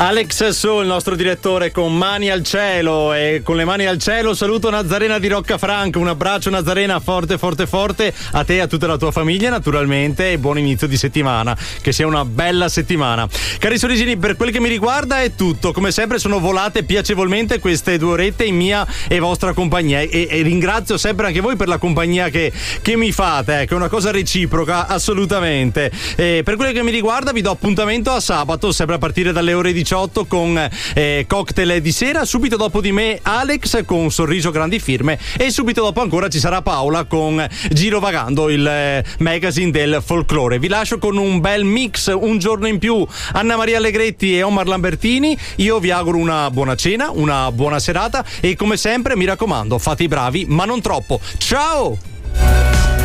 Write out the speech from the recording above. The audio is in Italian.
Alex Su, il nostro direttore, con mani al cielo, e con le mani al cielo saluto Nazarena di Roccafranco. Un abbraccio, Nazarena, forte forte forte a te e a tutta la tua famiglia, naturalmente, e buon inizio di settimana, che sia una bella settimana. Cari sorrisini, per quel che mi riguarda è tutto. Come sempre sono volate piacevolmente queste 2 orette in mia e vostra compagnia, e ringrazio sempre anche voi per la compagnia che mi fate, che è una cosa reciproca, assolutamente. Per quello che mi riguarda vi do appuntamento a sabato, sempre a partire dalle ore 18, con cocktail di sera. Subito dopo di me Alex con Sorriso Grandi Firme, e subito dopo ancora ci sarà Paola con Girovagando, il magazine del folklore. Vi lascio con un bel mix, Un giorno in più, Anna Maria Allegretti e Omar Lambertini. Io vi auguro una buona cena, una buona serata, e come sempre mi raccomando, fate i bravi ma non troppo. Ciao!